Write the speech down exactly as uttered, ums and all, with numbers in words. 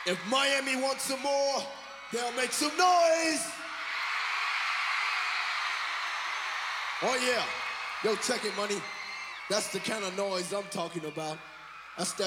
If Miami wants some more, they'll make some noise. Oh yeah. Yo, check it, money. That's the kind of noise I'm talking about. That's that